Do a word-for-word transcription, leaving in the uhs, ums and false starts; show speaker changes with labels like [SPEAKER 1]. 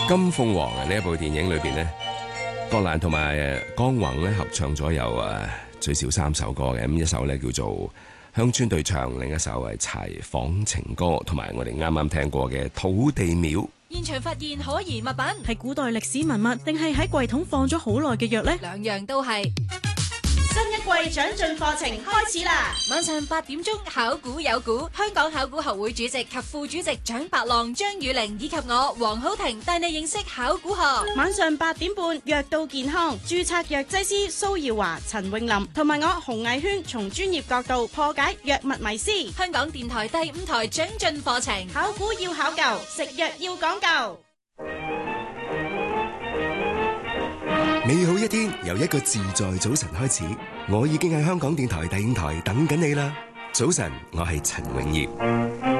[SPEAKER 1] 金鳳凰啊！呢一部電影裏邊呢，郭蘭同埋江宏咧合唱咗有誒最少三首歌嘅，咁一首咧叫做《鄉村對唱》，另一首係《柴房情歌》，同埋我哋啱啱聽過嘅《土地廟》。
[SPEAKER 2] 現場發現可疑物品，
[SPEAKER 3] 係古代歷史文物，定係喺櫃桶放咗好耐嘅藥呢？
[SPEAKER 2] 兩樣都係。
[SPEAKER 4] 新一季長進課程開始啦！
[SPEAKER 2] 晚上八點鐘考古有估，香港考古學會主席及副主席蔣伯浪、張雨玲以及我黃浩庭帶你認識考古學。
[SPEAKER 4] 晚上八點半，藥到健康，註冊藥劑師蘇耀華、陳詠琳同埋我洪藝軒從專業角度破解藥物迷思。
[SPEAKER 2] 香港電台第五台長進課程，
[SPEAKER 4] 考古要考究，食藥要講究。
[SPEAKER 5] 美好一天由一個自在早晨開始，我已經喺香港電台第五台等緊你啦。早晨，我係陳永業。